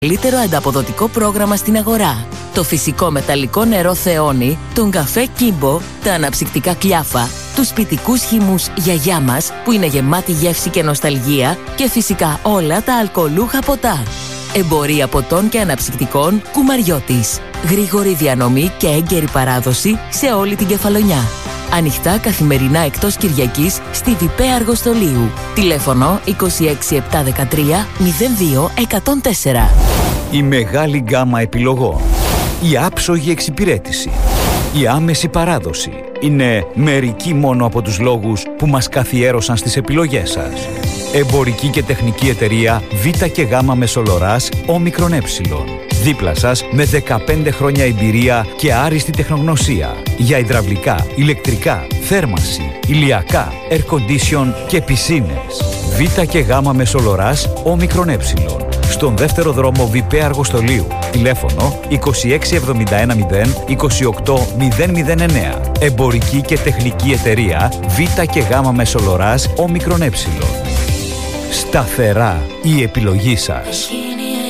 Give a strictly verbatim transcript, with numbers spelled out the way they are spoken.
Καλύτερο ανταποδοτικό πρόγραμμα στην αγορά. Το φυσικό μεταλλικό νερό Θεόνι, τον καφέ Κύμπο, τα αναψυκτικά Κλιάφα, τους σπιτικούς χυμούς Γιαγιά μας που είναι γεμάτη γεύση και νοσταλγία και φυσικά όλα τα αλκοολούχα ποτά. Εμπορία ποτών και αναψυκτικών Κουμαριώτης. Γρήγορη διανομή και έγκαιρη παράδοση σε όλη την Κεφαλονιά. Ανοιχτά καθημερινά εκτός Κυριακής στη Βιπέ Αργοστολίου. Τηλέφωνο είκοσι έξι επτακόσια δεκατρία μηδέν δύο εκατόν τέσσερα. Η μεγάλη γκάμα επιλογών. Η άψογη εξυπηρέτηση. Η άμεση παράδοση. Είναι μερικοί μόνο από τους λόγους που μας καθιέρωσαν στις επιλογές σας. Εμπορική και τεχνική εταιρεία Β και Γ Μεσολοράς Όμικρον Ε. Δίπλα σας με δεκαπέντε χρόνια εμπειρία και άριστη τεχνογνωσία για υδραυλικά, ηλεκτρικά, θέρμανση, ηλιακά, air condition και πισίνες. Β και Γ Μεσολοράς Όμικρον Ε. Στον δεύτερο δρόμο Βιπέ Αργοστολίου. Τηλέφωνο είκοσι έξι εβδομήντα ένα μηδέν είκοσι οκτώ μηδέν μηδέν εννέα. Εμπορική και τεχνική εταιρεία Β και Γ Μεσολοράς Όμικρον Ε. Σταθερά η επιλογή σας.